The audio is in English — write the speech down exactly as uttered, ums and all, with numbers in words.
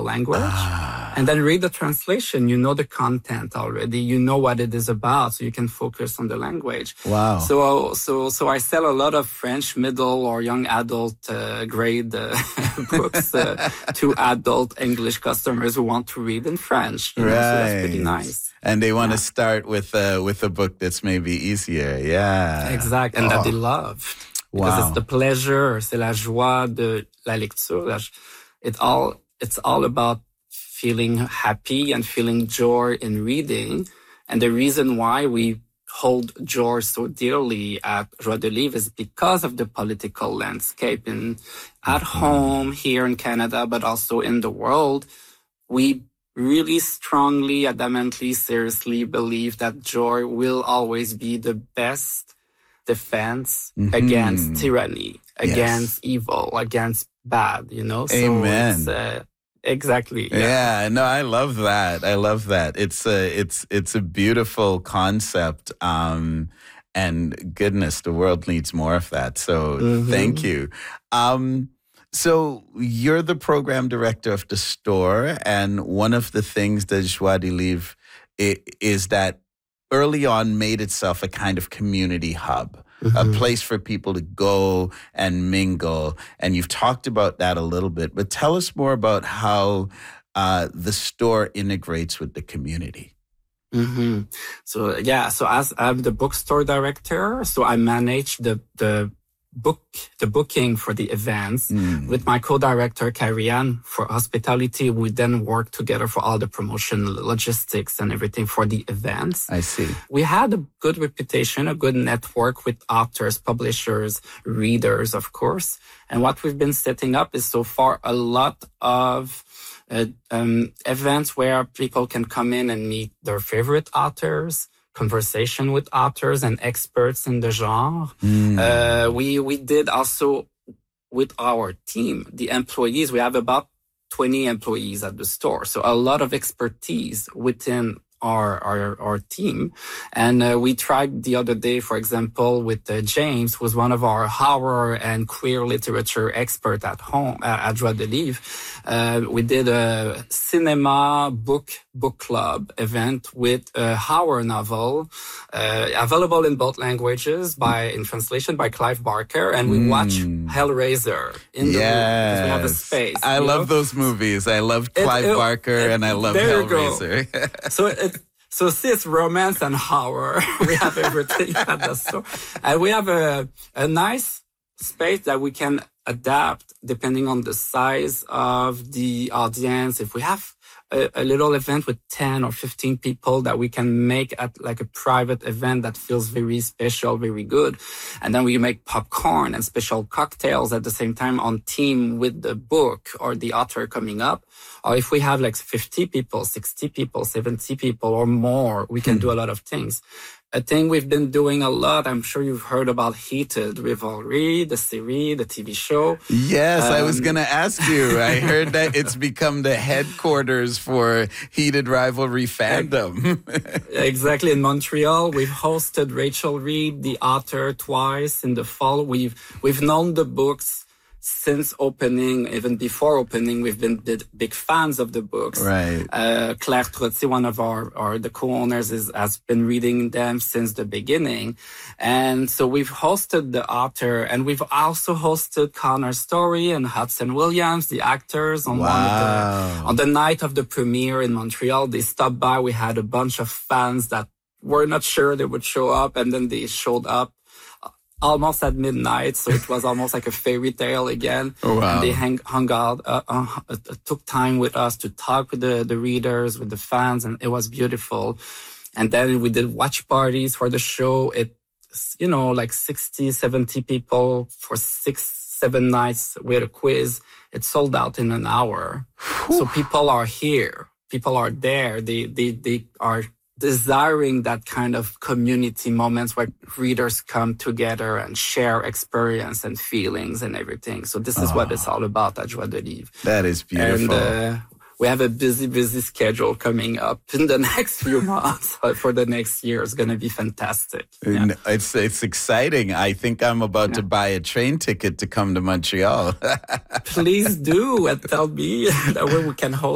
language. Ah. And then read the translation. You know the content already. You know what it is about, so you can focus on the language. Wow. So, so, so I sell a lot of French middle or young adult uh, grade uh, books uh, to adult English customers who want to read in French. You know, right. So that's pretty nice. And they want yeah. to start with uh, with a book that's maybe easier. Yeah. Exactly. And oh. that they love. Because wow. it's the pleasure, c'est la joie de la lecture. It all, it's all about feeling happy and feeling joy in reading. And the reason why we hold joy so dearly at Joie de Livre is because of the political landscape in, at home here in Canada, but also in the world. We really strongly, adamantly, seriously believe that joy will always be the best defense mm-hmm. against tyranny, against yes. evil, against bad, you know? So Amen. It's, uh, exactly. Yeah. yeah, no, I love that. I love that. It's a, it's, it's a beautiful concept. Um, and goodness, the world needs more of that. So mm-hmm. thank you. Um, so you're the program director of the store. And one of the things that Joie de Livre is that early on made itself a kind of community hub, mm-hmm. a place for people to go and mingle. And you've talked about that a little bit, but tell us more about how uh, the store integrates with the community. Mm-hmm. So, yeah, so as I'm the bookstore director, so I manage the, the, book the booking for the events mm. with my co-director Carrie-Anne for hospitality. We then work together for all the promotion, logistics and everything for the events. I see. We had a good reputation, a good network with authors, publishers, readers, of course. And what we've been setting up is so far a lot of uh, um, events where people can come in and meet their favorite authors, conversation with authors and experts in the genre. Mm. Uh, we, we did also with our team, the employees, we have about twenty employees at the store. So a lot of expertise within our, our, our team. And uh, we tried the other day, for example, with uh, James, who was one of our horror and queer literature expert at home, uh, at Joie de Livre. Uh, we did a cinema book, book club event with a horror novel, uh, available in both languages by, in translation by Clive Barker. And we mm. watched Hellraiser in the yes. room because we have a space. I love know? those movies. I love Clive it, it, Barker it, and I love Hellraiser. so it, So see, it's romance and horror. We have everything at the store. And we have a, a nice space that we can adapt depending on the size of the audience. If we have a, a little event with ten or fifteen people that we can make at like a private event that feels very special, very good. And then we make popcorn and special cocktails at the same time on theme with the book or the author coming up. Or if we have like fifty people, sixty people, seventy people or more, we can hmm. do a lot of things. A thing we've been doing a lot, I'm sure you've heard about Heated Rivalry, the series, the T V show. Yes, um, I was going to ask you. I heard that it's become the headquarters for Heated Rivalry fandom. Exactly. In Montreal, we've hosted Rachel Reed, the author, twice in the fall. We've, we've known the books since opening, even before opening, we've been big fans of the books. Right. Uh, Claire Trottier, one of our, our the co-owners, is, has been reading them since the beginning. And so we've hosted the author, and we've also hosted Connor Story and Hudson Williams, the actors, on wow. one of the, on the night of the premiere in Montreal. They stopped by. We had a bunch of fans that were not sure they would show up, and then they showed up almost at midnight, so it was almost like a fairy tale again. Oh, wow. And they hang, hung out, uh, uh, uh, took time with us to talk with the, the readers, with the fans, and it was beautiful. And then we did watch parties for the show. It, you know, like sixty, seventy people for six, seven nights with a quiz. It sold out in an hour. Whew. So people are here. People are there. They, they, they are desiring that kind of community moments where readers come together and share experience and feelings and everything. So this is oh, what it's all about at Joie de Livre. That is beautiful. And uh, we have a busy, busy schedule coming up in the next few months. For the next year, it's going to be fantastic. Yeah. It's it's exciting. I think I'm about yeah. to buy a train ticket to come to Montreal. Please do, and tell me that way we can hold